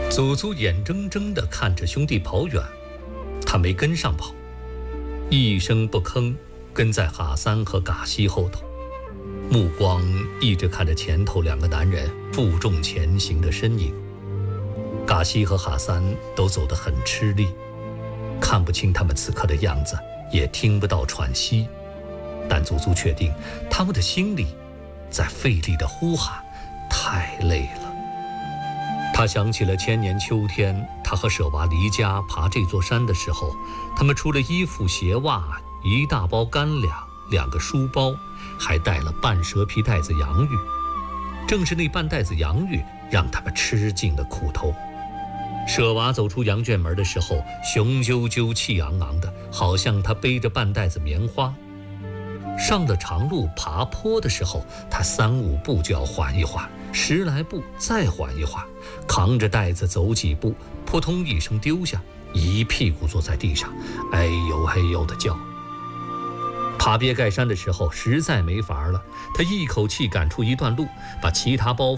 祖祖眼睁睁地看着兄弟跑远，他没跟上跑，一声不吭跟在哈三和嘎西后头，目光一直看着前头两个男人负重前行的身影。嘎西和哈三都走得很吃力，看不清他们此刻的样子，也听不到喘息，但祖祖确定他们的心里在费力地呼喊，太累了。他想起了千年秋天，他和舍娃离家爬这座山的时候，他们除了衣服鞋袜，一大包干粮，2个书包，还带了半蛇皮袋子洋芋。正是那半袋子洋芋让他们吃尽了苦头。舍娃走出羊圈门的时候，雄赳赳气昂昂的，好像他背着半袋子棉花。上了长路爬坡的时候，他3、5步就要缓一缓，10来步再缓一缓，扛着袋子走几步，扑通一声丢下，一屁股坐在地上，哎呦哎呦的叫。爬别盖山的时候实在没法了，他一口气赶出一段路，把其他包